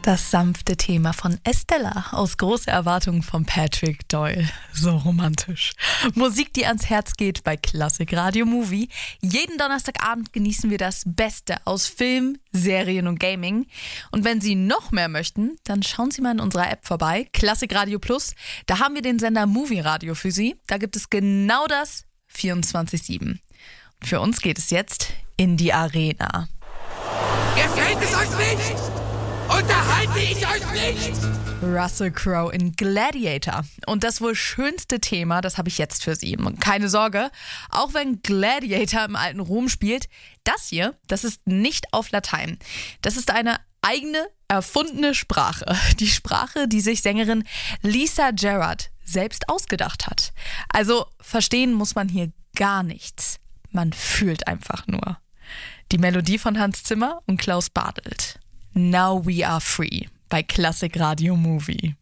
Das sanfte Thema von Estella aus Große Erwartungen von Patrick Doyle. So romantisch. Musik, die ans Herz geht bei Klassik Radio Movie. Jeden Donnerstagabend genießen wir das Beste aus Film, Serien und Gaming. Und wenn Sie noch mehr möchten, dann schauen Sie mal in unserer App vorbei, Klassik Radio Plus. Da haben wir den Sender Movie Radio für Sie. Da gibt es genau das 24/7. Für uns geht es jetzt in die Arena. Gefällt es euch nicht? Unterhalte ich euch nicht? Russell Crowe in Gladiator. Und das wohl schönste Thema, das habe ich jetzt für Sie. Und keine Sorge, auch wenn Gladiator im alten Rom spielt, das hier, das ist nicht auf Latein. Das ist eine eigene, erfundene Sprache. Die Sprache, die sich Sängerin Lisa Gerrard selbst ausgedacht hat. Also verstehen muss man hier gar nichts. Man fühlt einfach nur. Die Melodie von Hans Zimmer und Klaus Badelt. Now We Are Free bei Klassik Radio Movie.